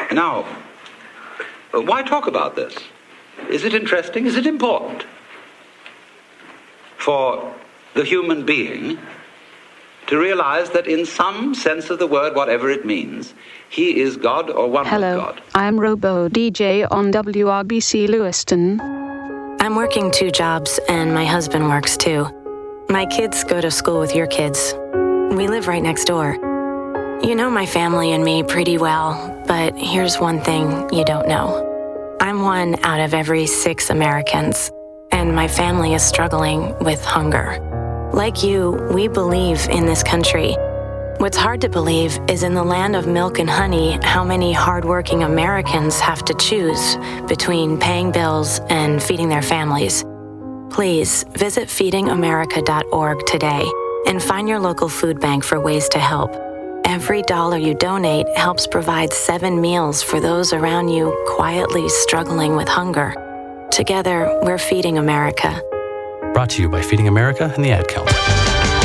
Now, why talk about this? Is it interesting? Is it important for the human being to realize that in some sense of the word, whatever it means, he is God or one with God? Hello, I'm Robo DJ on WRBC Lewiston. I'm working 2 jobs, and my husband works too. My kids go to school with your kids. We live right next door. You know my family and me pretty well, but here's one thing you don't know. I'm 1 out of every 6 Americans, and my family is struggling with hunger. Like you, we believe in this country. What's hard to believe is in the land of milk and honey, how many hardworking Americans have to choose between paying bills and feeding their families. Please visit feedingamerica.org today and find your local food bank for ways to help. Every dollar you donate helps provide 7 meals for those around you quietly struggling with hunger. Together, we're Feeding America. Brought to you by Feeding America and the Ad Council.